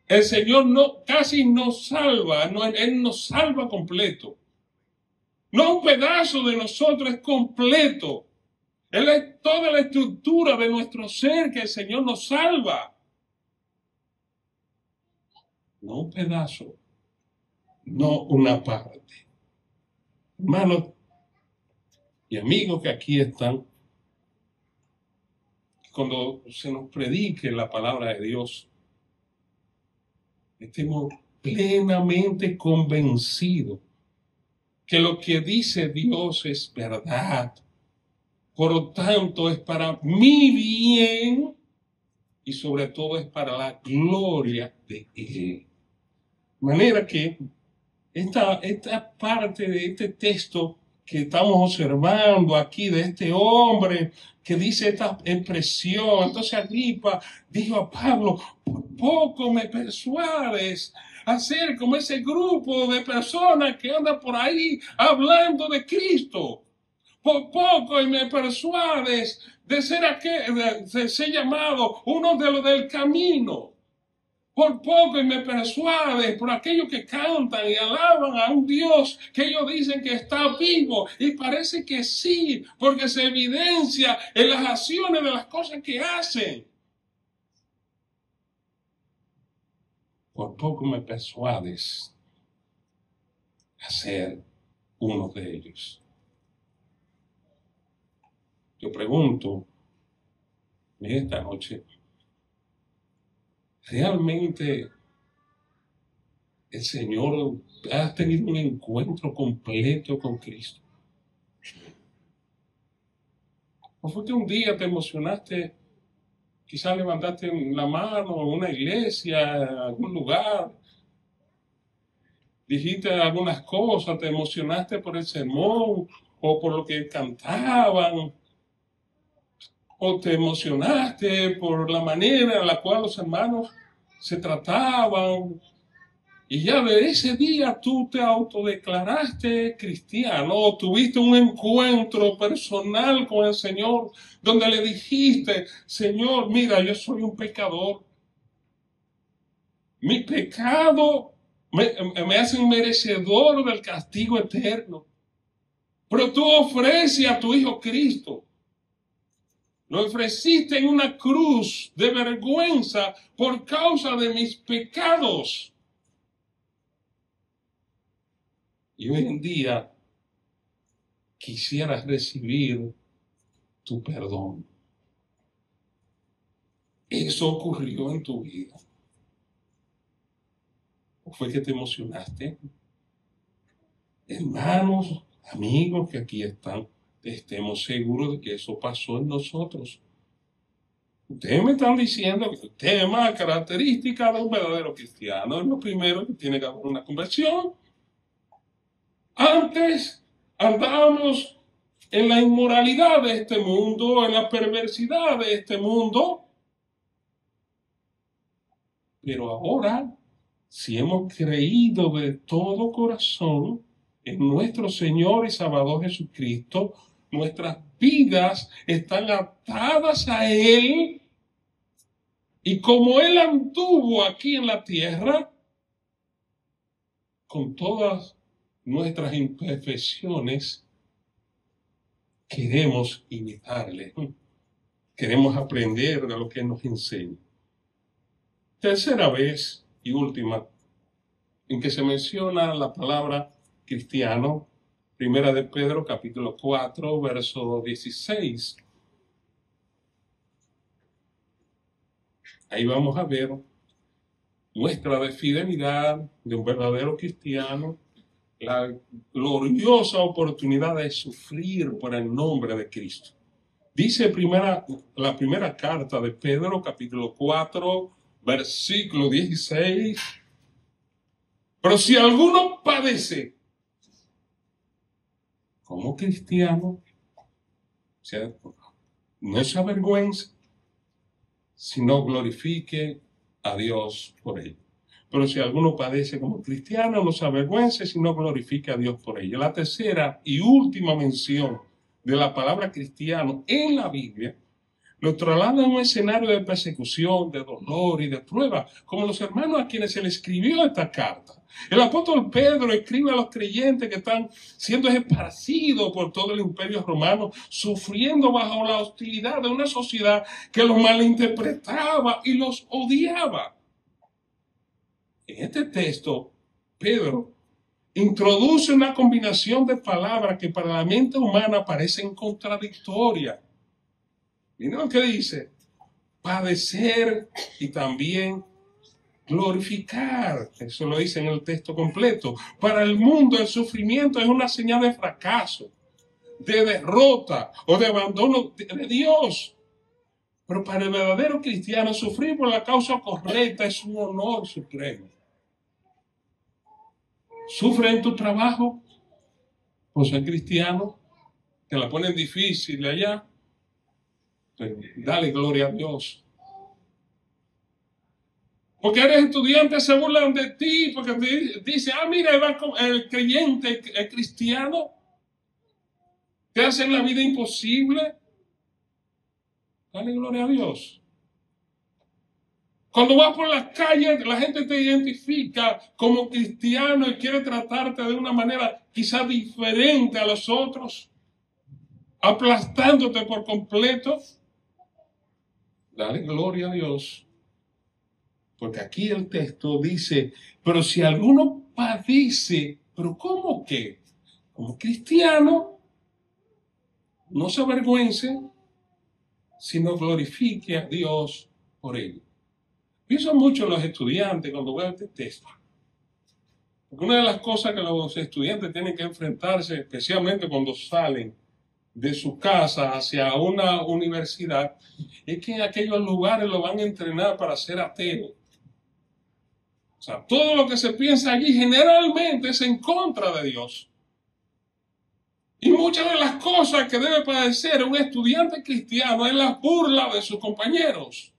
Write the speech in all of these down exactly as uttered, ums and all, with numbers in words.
El Señor no, casi nos salva, no, Él nos salva completo. No un pedazo de nosotros, es completo. Él es toda la estructura de nuestro ser que el Señor nos salva. No un pedazo, no una parte. Hermanos y amigos que aquí están, cuando se nos predique la palabra de Dios, estemos plenamente convencidos que lo que dice Dios es verdad. Por lo tanto, es para mi bien y sobre todo es para la gloria de Él. De manera que esta, esta parte de este texto que estamos observando aquí de este hombre que dice esta expresión, entonces Agripa dijo a Pablo, por poco me persuades a ser como ese grupo de personas que andan por ahí hablando de Cristo. Por poco y me persuades de ser, aquel, de ser llamado uno de los del camino. Por poco y me persuades por aquellos que cantan y alaban a un Dios que ellos dicen que está vivo. Y parece que sí, porque se evidencia en las acciones de las cosas que hacen. Por poco me persuades a ser uno de ellos. Yo pregunto esta noche, ¿realmente el Señor ha tenido un encuentro completo con Cristo? ¿O fue que un día te emocionaste, quizás levantaste la mano en una iglesia, en algún lugar, dijiste algunas cosas, te emocionaste por el sermón o por lo que cantaban? ¿O te emocionaste por la manera en la cual los hermanos se trataban? Y ya de ese día tú te autodeclaraste cristiano, o tuviste un encuentro personal con el Señor, donde le dijiste, Señor, mira, yo soy un pecador. Mi pecado me, me hace merecedor del castigo eterno. Pero tú ofreces a tu Hijo Cristo. Lo ofreciste en una cruz de vergüenza por causa de mis pecados. Y hoy en día quisieras recibir tu perdón. Eso ocurrió en tu vida. ¿O fue que te emocionaste? Hermanos, amigos que aquí están, estemos seguros de que eso pasó en nosotros. Ustedes me están diciendo que el tema, característica de un verdadero cristiano, es lo primero que tiene que haber una conversión. Antes andábamos en la inmoralidad de este mundo, en la perversidad de este mundo. Pero ahora, si hemos creído de todo corazón en nuestro Señor y Salvador Jesucristo, nuestras vidas están atadas a Él. Y como Él anduvo aquí en la tierra, con todas nuestras imperfecciones, queremos imitarle. Queremos aprender de lo que nos enseña. Tercera vez y última en que se menciona la palabra cristiano, primera de Pedro, capítulo cuatro, verso dieciséis. Ahí vamos a ver muestra de fidelidad de un verdadero cristiano, la gloriosa oportunidad de sufrir por el nombre de Cristo. Dice primera, la primera carta de Pedro, capítulo cuatro, versículo dieciséis. Pero si alguno padece como cristiano, ¿cierto?, no se avergüence, sino glorifique a Dios por ello. Pero si alguno padece como cristiano, no se avergüence, sino glorifique a Dios por ello. La tercera y última mención de la palabra cristiano en la Biblia lo traslada a un escenario de persecución, de dolor y de prueba, como los hermanos a quienes se le escribió esta carta. El apóstol Pedro escribe a los creyentes que están siendo esparcidos por todo el imperio romano, sufriendo bajo la hostilidad de una sociedad que los malinterpretaba y los odiaba. En este texto, Pedro introduce una combinación de palabras que para la mente humana parecen contradictorias. Miren lo que dice: padecer y también glorificar. Eso lo dice en el texto completo. Para el mundo el sufrimiento es una señal de fracaso, de derrota o de abandono de Dios. Pero para el verdadero cristiano, sufrir por la causa correcta es un honor supremo. Sufre en tu trabajo por ser cristiano, te la ponen difícil allá, pues dale gloria a Dios. Porque eres estudiante, se burlan de ti, porque te dicen, ah, mira, el creyente, el cristiano, te hacen la vida imposible. Dale gloria a Dios. Cuando vas por las calles, la gente te identifica como cristiano y quiere tratarte de una manera quizás diferente a los otros, aplastándote por completo. Dale gloria a Dios. Porque aquí el texto dice, pero si alguno padece, ¿pero cómo qué? Como cristiano, no se avergüence, sino glorifique a Dios por ello. Pienso mucho en los estudiantes cuando veo este texto. Porque una de las cosas que los estudiantes tienen que enfrentarse, especialmente cuando salen de su casa hacia una universidad, es que en aquellos lugares lo van a entrenar para ser ateo. O sea, todo lo que se piensa allí generalmente es en contra de Dios. Y muchas de las cosas que debe padecer un estudiante cristiano es la burla de sus compañeros.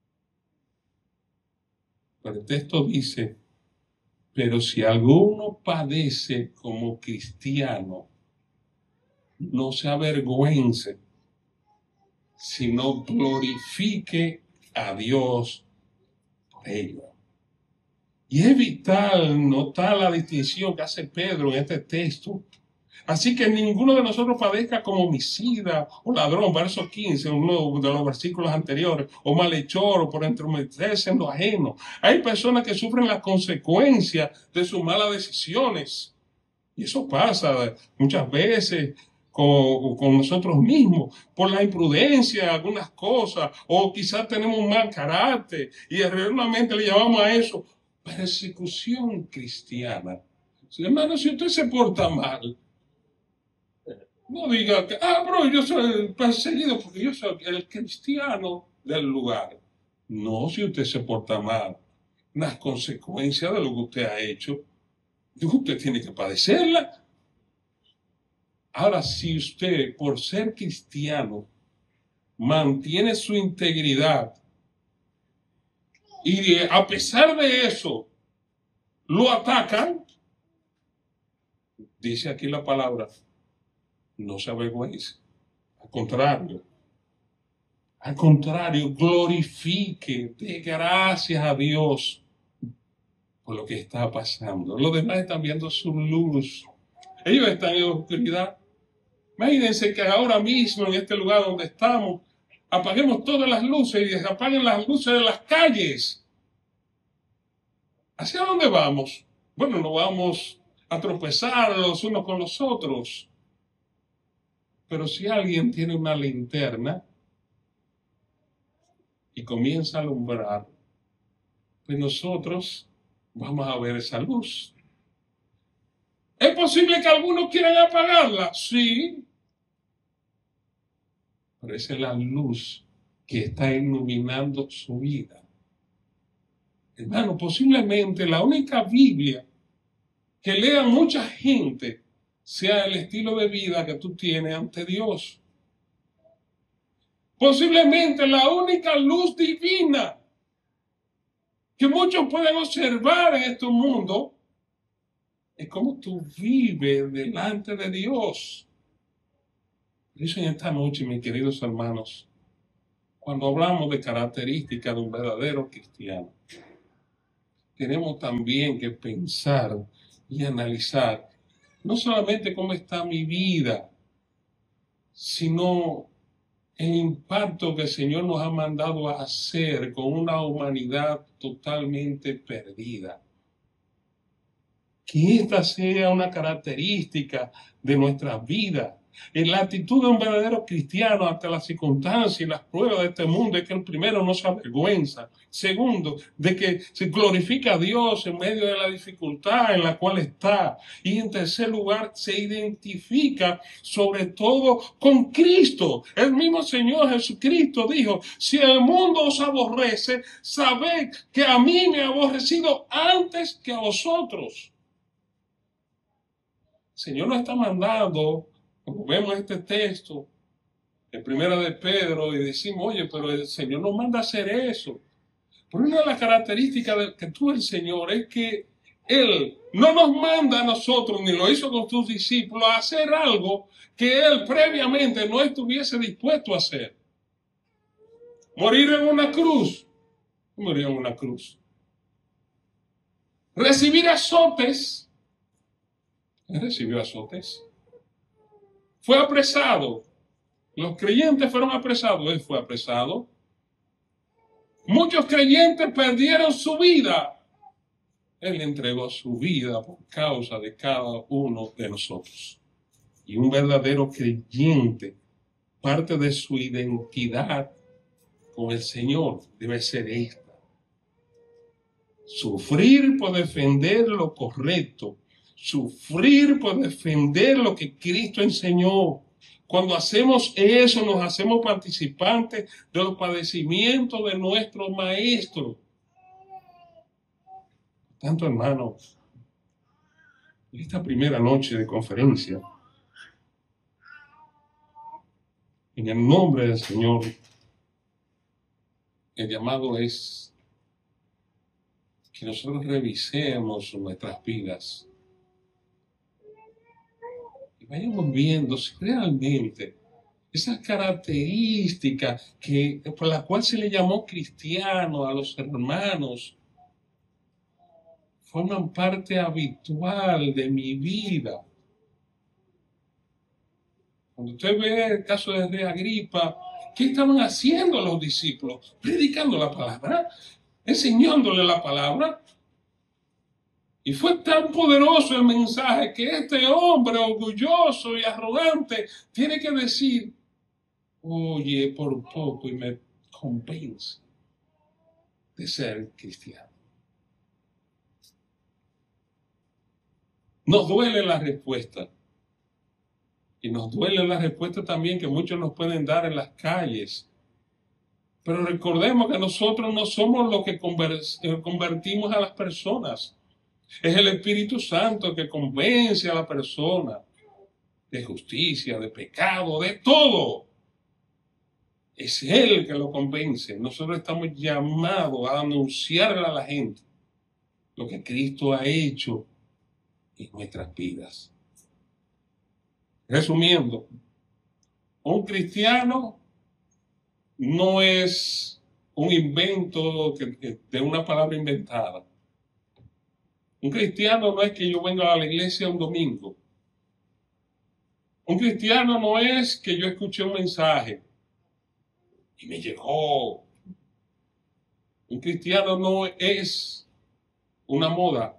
Pero el texto dice, pero si alguno padece como cristiano, no se avergüence, sino glorifique a Dios por ello. Y es vital notar la distinción que hace Pedro en este texto. Así que ninguno de nosotros padezca como homicida o ladrón, verso quince, uno de los versículos anteriores, o malhechor, o por entrometerse en lo ajeno. Hay personas que sufren las consecuencias de sus malas decisiones. Y eso pasa muchas veces con, con nosotros mismos, por la imprudencia de algunas cosas, o quizás tenemos un mal carácter, y realmente le llamamos a eso persecución cristiana. Hermano, si usted se porta mal, no diga que, ah, bro, yo soy perseguido porque yo soy el cristiano del lugar. No, si usted se porta mal, las consecuencias de lo que usted ha hecho, usted tiene que padecerla. Ahora, si usted, por ser cristiano, mantiene su integridad y a pesar de eso lo atacan, dice aquí la palabra, no se avergüence. Al contrario, al contrario, glorifique, dé gracias a Dios por lo que está pasando. Los demás están viendo su luz. Ellos están en oscuridad. Imagínense que ahora mismo en este lugar donde estamos, apaguemos todas las luces y apaguen las luces de las calles. ¿Hacia dónde vamos? Bueno, no vamos a tropezar los unos con los otros. Pero si alguien tiene una linterna y comienza a alumbrar, pues nosotros vamos a ver esa luz. ¿Es posible que algunos quieran apagarla? Sí. Pero esa es la luz que está iluminando su vida. Hermano, posiblemente la única Biblia que lea mucha gente sea el estilo de vida que tú tienes ante Dios. Posiblemente la única luz divina que muchos pueden observar en este mundo es cómo tú vives delante de Dios. Por eso en esta noche, mis queridos hermanos, Cuando hablamos de características de un verdadero cristiano, tenemos también que pensar y analizar no solamente cómo está mi vida, sino el impacto que el Señor nos ha mandado a hacer con una humanidad totalmente perdida. Que esta sea una característica de nuestra vida. En la actitud de un verdadero cristiano ante las circunstancias y las pruebas de este mundo es que el primero no se avergüenza. Segundo, de que se glorifica a Dios en medio de la dificultad en la cual está. Y en tercer lugar, se identifica sobre todo con Cristo. El mismo Señor Jesucristo dijo, si el mundo os aborrece, sabed que a mí me ha aborrecido antes que a vosotros. El Señor nos está mandando, como vemos este texto, en Primera de Pedro, y decimos, oye, pero el Señor nos manda a hacer eso. Pero una de las características de, que tuvo el Señor es que Él no nos manda a nosotros, ni lo hizo con sus discípulos, a hacer algo que Él previamente no estuviese dispuesto a hacer. Morir en una cruz. Morir en una cruz. Recibir azotes. Él recibió azotes. Fue apresado. Los creyentes fueron apresados. Él fue apresado. Muchos creyentes perdieron su vida. Él entregó su vida por causa de cada uno de nosotros. Y un verdadero creyente, parte de su identidad con el Señor debe ser esta. Sufrir por defender lo correcto. Sufrir por defender lo que Cristo enseñó. Cuando hacemos eso, nos hacemos participantes de los padecimientos de nuestro Maestro. Tanto, hermanos, en esta primera noche de conferencia, en el nombre del Señor, el llamado es que nosotros revisemos nuestras vidas y vayamos viendo si realmente esas características que, por las cuales se le llamó cristiano a los hermanos forman parte habitual de mi vida. Cuando usted ve el caso de Rey Agripa, ¿qué estaban haciendo los discípulos? Predicando la palabra, enseñándole la palabra. Y fue tan poderoso el mensaje que este hombre orgulloso y arrogante tiene que decir, oye, por poco y me convence de ser cristiano. Nos duele la respuesta. Y nos duele la respuesta también que muchos nos pueden dar en las calles. Pero recordemos que nosotros no somos los que convertimos a las personas. Es el Espíritu Santo que convence a la persona de justicia, de pecado, de todo. Es Él que lo convence. Nosotros estamos llamados a anunciarle a la gente lo que Cristo ha hecho en nuestras vidas. Resumiendo, un cristiano no es un invento de una palabra inventada. Un cristiano no es que yo venga a la iglesia un domingo. Un cristiano no es que yo escuché un mensaje y me llegó. Un cristiano no es una moda.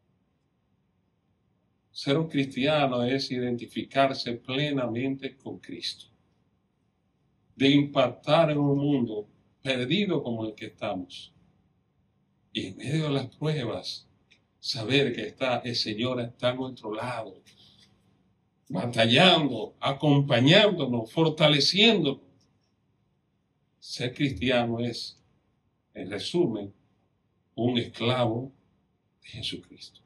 Ser un cristiano es identificarse plenamente con Cristo. De impactar en un mundo perdido como el que estamos. Y en medio de las pruebas, saber que está, el Señor está a nuestro lado, batallando, acompañándonos, fortaleciéndonos. Ser cristiano es, en resumen, un esclavo de Jesucristo.